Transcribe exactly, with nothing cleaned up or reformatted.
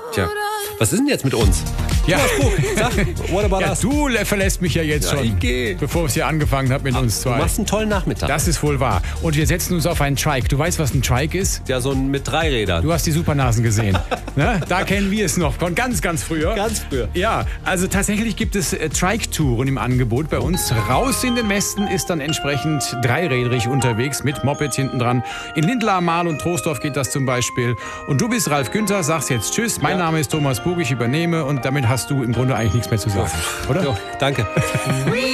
Tja, was ist denn jetzt mit uns? Ja, Sag, what about ja us? du verlässt mich ja jetzt Ja, schon, ich geh. bevor es hier angefangen hat mit uns Du zwei. machst einen tollen Nachmittag. Das ist wohl wahr. Und wir setzen uns auf einen Trike. Du weißt, was ein Trike ist? Ja, so ein mit drei Rädern. Du hast die Supernasen gesehen. Ne? Da kennen wir es noch von ganz, ganz früher. Ganz früher. Ja, also tatsächlich gibt es äh, Trike-Touren im Angebot bei uns. Raus in den Westen ist dann entsprechend dreirädrig unterwegs mit Moped hinten dran. In Lindlar, Marl und Troisdorf geht das zum Beispiel. Und du bist Ralf Günther, sagst jetzt Tschüss. Mein Ja. Name ist Thomas Bug, ich übernehme und damit hast du im Grunde eigentlich nichts mehr zu sagen, oder? Jo, danke.